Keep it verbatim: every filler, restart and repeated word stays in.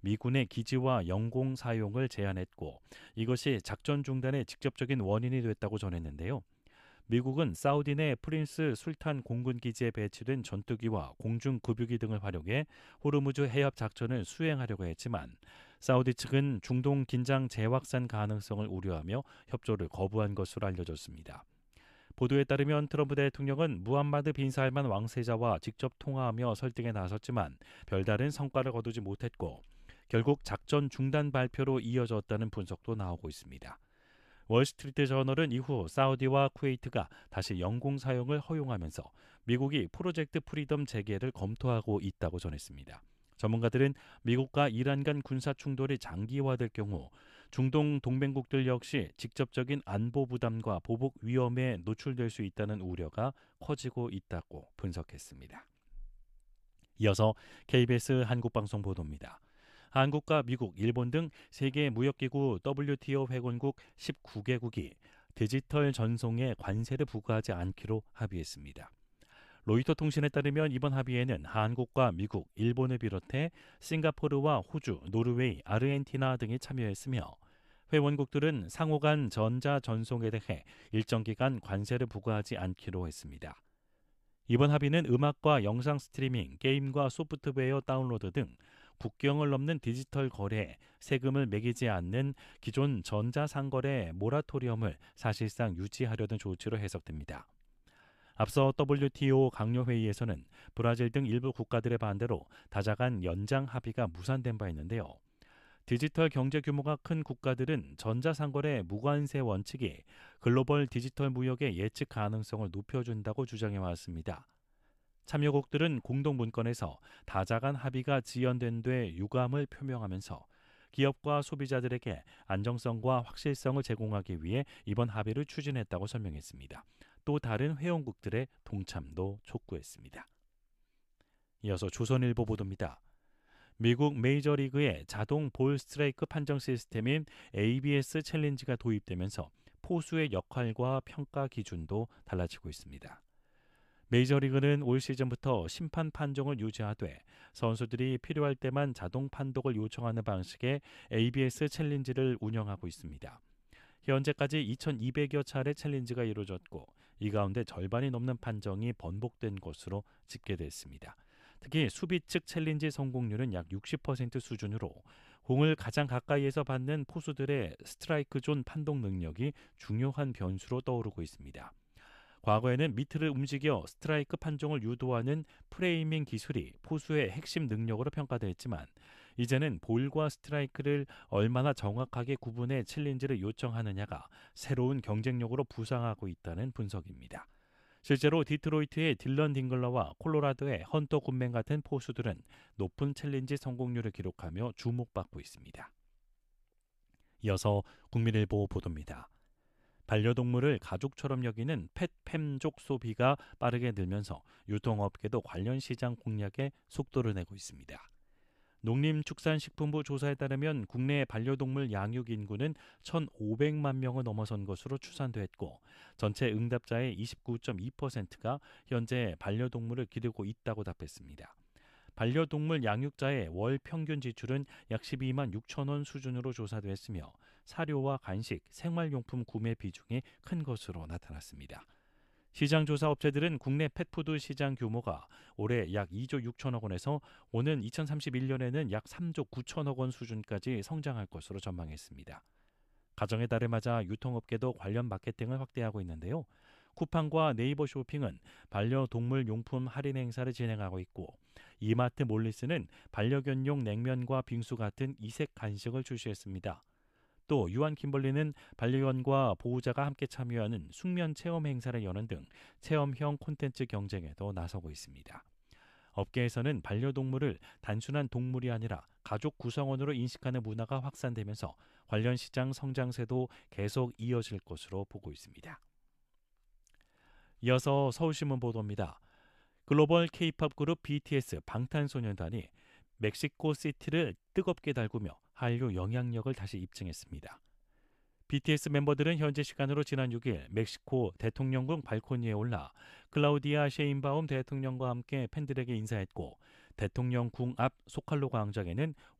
미군의 기지와 영공 사용을 제한했고 이것이 작전 중단의 직접적인 원인이 됐다고 전했는데요. 미국은 사우디 내 프린스 술탄 공군 기지에 배치된 전투기와 공중 급유기 등을 활용해 호르무즈 해협 작전을 수행하려고 했지만 사우디 측은 중동 긴장 재확산 가능성을 우려하며 협조를 거부한 것으로 알려졌습니다. 보도에 따르면 트럼프 대통령은 무함마드 빈 살만 왕세자와 직접 통화하며 설득에 나섰지만 별다른 성과를 거두지 못했고 결국 작전 중단 발표로 이어졌다는 분석도 나오고 있습니다. 월스트리트 저널은 이후 사우디와 쿠웨이트가 다시 영공 사용을 허용하면서 미국이 프로젝트 프리덤 재개를 검토하고 있다고 전했습니다. 전문가들은 미국과 이란 간 군사 충돌이 장기화될 경우 중동 동맹국들 역시 직접적인 안보 부담과 보복 위험에 노출될 수 있다는 우려가 커지고 있다고 분석했습니다. 이어서 케이비에스 한국방송 보도입니다. 한국과 미국, 일본 등 세계 무역기구 더블유티오 회원국 십구 개국이 디지털 전송에 관세를 부과하지 않기로 합의했습니다. 로이터 통신에 따르면 이번 합의에는 한국과 미국, 일본을 비롯해 싱가포르와 호주, 노르웨이, 아르헨티나 등이 참여했으며 회원국들은 상호 간 전자 전송에 대해 일정 기간 관세를 부과하지 않기로 했습니다. 이번 합의는 음악과 영상 스트리밍, 게임과 소프트웨어 다운로드 등 국경을 넘는 디지털 거래에 세금을 매기지 않는 기존 전자상거래 모라토리엄을 사실상 유지하려는 조치로 해석됩니다. 앞서 더블유티오 강요회의에서는 브라질 등 일부 국가들의 반대로 다자간 연장 합의가 무산된 바 있는데요. 디지털 경제 규모가 큰 국가들은 전자상거래 무관세 원칙이 글로벌 디지털 무역의 예측 가능성을 높여준다고 주장해왔습니다. 참여국들은 공동 문건에서 다자간 합의가 지연된 데 유감을 표명하면서 기업과 소비자들에게 안정성과 확실성을 제공하기 위해 이번 합의를 추진했다고 설명했습니다. 또 다른 회원국들의 동참도 촉구했습니다. 이어서 조선일보 보도입니다. 미국 메이저리그의 자동 볼 스트라이크 판정 시스템인 에이비에스 챌린지가 도입되면서 포수의 역할과 평가 기준도 달라지고 있습니다. 메이저리그는 올 시즌부터 심판 판정을 유지하되 선수들이 필요할 때만 자동 판독을 요청하는 방식의 에이비에스 챌린지를 운영하고 있습니다. 현재까지 이천이백여 차례 챌린지가 이루어졌고 이 가운데 절반이 넘는 판정이 번복된 것으로 집계됐습니다. 특히 수비 측 챌린지 성공률은 약 육십 퍼센트 수준으로 공을 가장 가까이에서 받는 포수들의 스트라이크 존 판독 능력이 중요한 변수로 떠오르고 있습니다. 과거에는 미트를 움직여 스트라이크 판정을 유도하는 프레이밍 기술이 포수의 핵심 능력으로 평가됐지만 이제는 볼과 스트라이크를 얼마나 정확하게 구분해 챌린지를 요청하느냐가 새로운 경쟁력으로 부상하고 있다는 분석입니다. 실제로 디트로이트의 딜런 딩글러와 콜로라도의 헌터 굿맨 같은 포수들은 높은 챌린지 성공률을 기록하며 주목받고 있습니다. 이어서 국민일보 보도입니다. 반려동물을 가족처럼 여기는 펫팸족 소비가 빠르게 늘면서 유통업계도 관련 시장 공략에 속도를 내고 있습니다. 농림축산식품부 조사에 따르면 국내 반려동물 양육 인구는 천오백만 명을 넘어선 것으로 추산됐고 전체 응답자의 이십구 점 이 퍼센트가 현재 반려동물을 기르고 있다고 답했습니다. 반려동물 양육자의 월 평균 지출은 약 십이만 육천 원 수준으로 조사됐으며 사료와 간식, 생활용품 구매 비중이 큰 것으로 나타났습니다. 시장조사 업체들은 국내 펫푸드 시장 규모가 올해 약 이조 육천억 원에서 오는 이천삼십일 년에는 약 삼조 구천억 원 수준까지 성장할 것으로 전망했습니다. 가정의 달을 맞아 유통업계도 관련 마케팅을 확대하고 있는데요. 쿠팡과 네이버 쇼핑은 반려동물 용품 할인 행사를 진행하고 있고 이마트 몰리스는 반려견용 냉면과 빙수 같은 이색 간식을 출시했습니다. 또 유한 킴벌리는 반려견과 보호자가 함께 참여하는 숙면 체험 행사를 여는 등 체험형 콘텐츠 경쟁에도 나서고 있습니다. 업계에서는 반려동물을 단순한 동물이 아니라 가족 구성원으로 인식하는 문화가 확산되면서 관련 시장 성장세도 계속 이어질 것으로 보고 있습니다. 이어서 서울신문 보도입니다. 글로벌 케이팝 그룹 비티에스 방탄소년단이 멕시코 시티를 뜨겁게 달구며 한류 영향력을 다시 입증했습니다. 비티에스 멤버들은 현지 시간으로 지난 육 일 멕시코 대통령궁 발코니에 올라 클라우디아 셰인바움 대통령과 함께 팬들에게 인사했고 대통령궁 앞 소칼로 광장에는